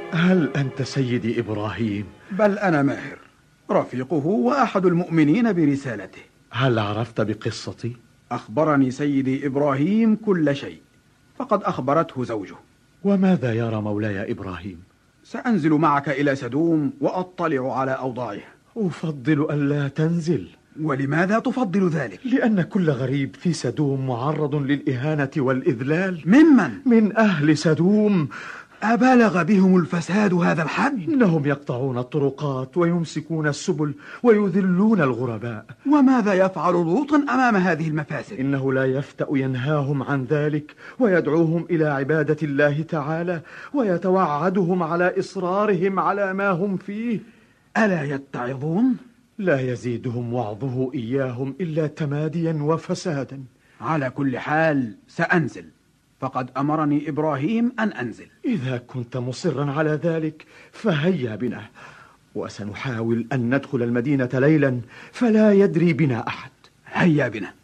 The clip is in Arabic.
هل أنت سيدي إبراهيم؟ بل أنا ماهر، رفيقه وأحد المؤمنين برسالته. هل عرفت بقصتي؟ أخبرني سيدي إبراهيم كل شيء، فقد أخبرته زوجه. وماذا يرى مولاي إبراهيم؟ سأنزل معك إلى سدوم وأطلع على أوضاعها. أفضل ألا تنزل. ولماذا تفضل ذلك؟ لأن كل غريب في سدوم معرض للإهانة والإذلال. ممن؟ من أهل سدوم. أبلغ بهم الفساد هذا الحد؟ إنهم يقطعون الطرقات ويمسكون السبل ويذلون الغرباء. وماذا يفعل لوط أمام هذه المفاسد؟ إنه لا يفتأ ينهاهم عن ذلك ويدعوهم إلى عبادة الله تعالى ويتوعدهم على إصرارهم على ما هم فيه. ألا يتعظون؟ لا يزيدهم وعظه إياهم إلا تماديا وفسادا. على كل حال سأنزل، فقد أمرني إبراهيم أن أنزل. إذا كنت مصرا على ذلك فهيا بنا، وسنحاول أن ندخل المدينة ليلا فلا يدري بنا أحد. هيا بنا.